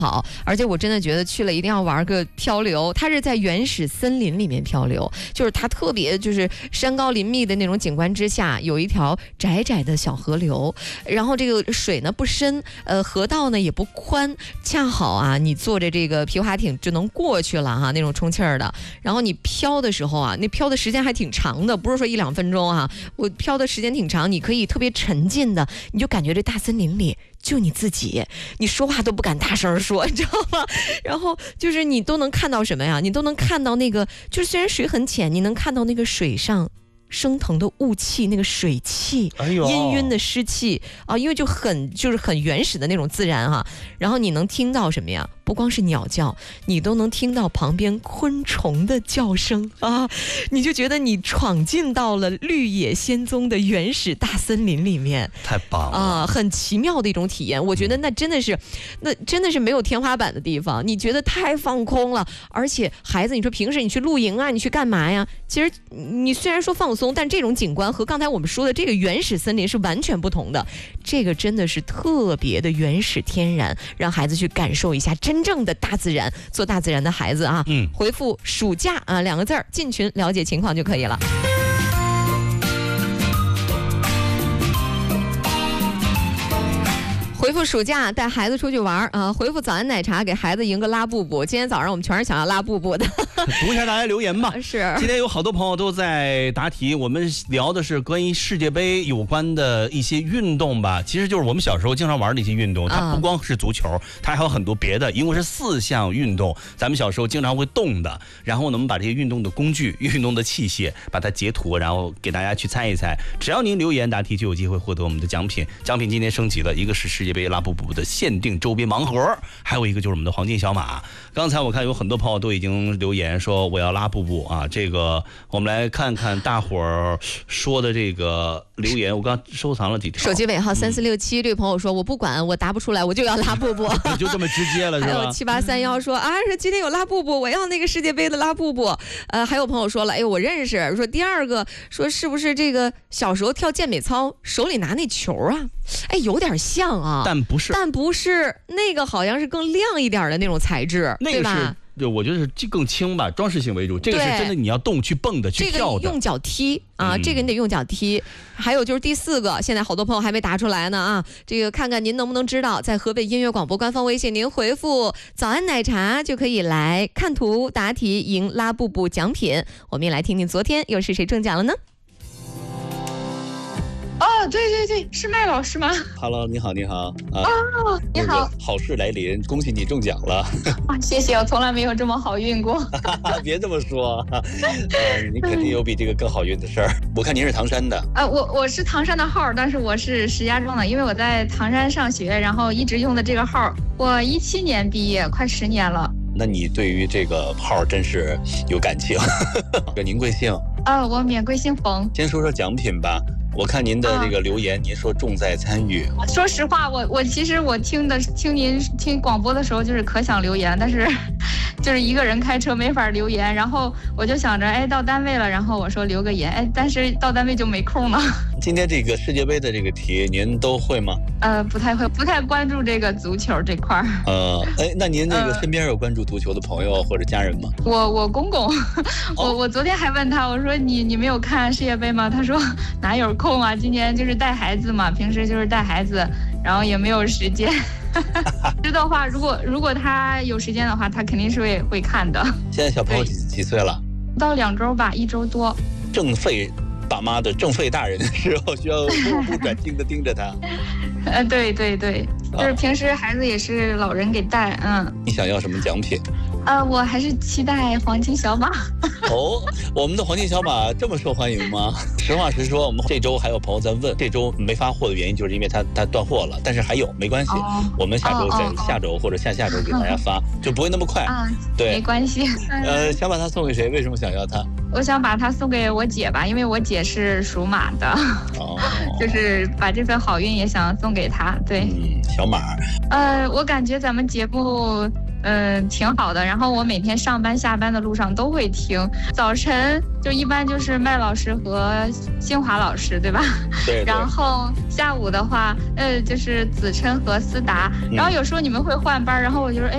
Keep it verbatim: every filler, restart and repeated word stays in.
好，而且我真的觉得去了一定要玩个漂流，它是在原始森林里面漂流，就是它特别就是山高林密的那种景观之下，有一条窄窄的小河流，然后这个水呢不深，呃，河道呢也不宽，恰好啊，你坐着这个皮划艇就能过去了哈，那种充气儿的。然后你漂的时候啊，那漂的时间还挺长的，不是说一两分钟啊，我漂的时间挺长，你可以特别沉浸的，你就感觉这大森林里就你自己，你说话都不敢大声说，你知道吗？然后就是你都能看到什么呀？你都能看到那个，就是虽然水很浅，你能看到那个水上升腾的雾气，那个水汽， 哎呦， 氤氲的湿气啊，因为就很就是很原始的那种自然哈、啊。然后你能听到什么呀？不光是鸟叫，你都能听到旁边昆虫的叫声啊！你就觉得你闯进到了绿野仙踪的原始大森林里面， 太棒了啊！很奇妙的一种体验。我觉得那真的是，那真的是没有天花板的地方。你觉得太放空了，而且孩子，你说平时你去露营啊，你去干嘛呀？其实你虽然说放松，但这种景观和刚才我们说的这个原始森林是完全不同的。这个真的是特别的原始天然，让孩子去感受一下真正的大自然，做大自然的孩子啊。嗯，回复暑假啊两个字儿进群了解情况就可以了。回复暑假带孩子出去玩啊！回复早安奶茶给孩子赢个拉布布。今天早上我们全是想要拉布布的。 读一下大家留言吧。 是， 今天有好多朋友都在答题，我们聊的是关于世界杯有关的一些运动吧。其实就是我们小时候经常玩的一些运动，它不光是足球，它还有很多别的，一共是四项运动。咱们小时候经常会动的，然后呢，我们把这些运动的工具、运动的器械，把它截图，然后给大家去猜一猜。只要您留言答题，就有机会获得我们的奖品。奖品今天升级了，一个是世界杯拉布布的限定周边盲盒，还有一个就是我们的黄金小马。刚才我看有很多朋友都已经留言说我要拉布布啊，这个我们来看看大伙儿说的这个留言，我刚收藏了几条。 手机尾号三四六七，这位朋友说我不管，我答不出来，我就要拉布布， 就这么直接了是吧？ 还有七八三幺说啊，说今天有拉布布，我要那个世界杯的拉布布。呃，还有朋友说了，哎，我认识，说第二个说是不是这个小时候跳健美操手里拿那球啊？哎，有点像啊， 但不是， 但不是那个，好像是更亮一点的那种材质， 那个是对吧？ 对，我觉得是更轻吧，装饰性为主。这个是真的，你要动去蹦的，去跳的。 这个用脚踢啊， 嗯、 这个你得用脚踢。还有就是第四个，现在好多朋友还没答出来呢啊，这个看看您能不能知道，在河北音乐广播官方微信，您回复“早安奶茶”就可以来看图答题，赢拉布布奖品。我们也来听听昨天又是谁中奖了呢？ 哦，对对对，是麦老师吗 ？Hello， 你好，你好啊！哦，你好， 好事来临，恭喜你中奖了！ 啊，谢谢，我从来没有这么好运过。 别这么说，呃，你肯定有比这个更好运的事儿。我看您是唐山的。 啊，我我是唐山的号，但是我是石家庄的，因为我在唐山上学，然后一直用的这个号。我一七年毕业，快十年了。 那你对于这个号真是有感情。您贵姓？ 啊，我免贵姓冯。 先说说奖品吧。我看您的这个留言，啊、您说重在参与。 说实话，我我其实我听的听您听广播的时候，就是可想留言，但是就是一个人开车没法留言。然后我就想着，哎，到单位了，然后我说留个言，哎，但是到单位就没空了。 今天这个世界杯的这个题，您都会吗？ 呃，不太会，不太关注这个足球这块儿。 呃，哎，那您那个身边有关注足球的朋友或者家人吗？ 呃、我我公公，我、哦、我昨天还问他，我说你你没有看世界杯吗？他说哪有空啊，今年就是带孩子嘛，平时就是带孩子，然后也没有时间。知道的话，如果如果他有时间的话，他肯定是会会看的。 现在小朋友几几岁了？ 到两周吧，一周多。 正肺爸妈的正肺大人的时候，需要目不转睛的盯着他。 呃，对对对，就是平时孩子也是老人给带，嗯。 你想要什么奖品？ 呃，我还是期待黄金小马。 哦，我们的黄金小马这么受欢迎吗？实话实说，我们这周还有朋友在问，这周没发货的原因就是因为它它断货了，但是还有没关系，哦、我们下周在、哦、下周或者下下周给大家发，哦、就不会那么快。啊，对， 没关系。 呃，想把它送给谁？为什么想要它？ 我想把它送给我姐吧，因为我姐是属马的。哦，就是把这份好运也想送给她。对， 嗯，小马。 呃，我感觉咱们节目。嗯、呃，挺好的。然后我每天上班下班的路上都会听。早晨就一般就是麦老师和新华老师，对吧？ 对。 然后下午的话，呃，就是子琛和思达。然后有时候你们会换班，然后我就说，哎。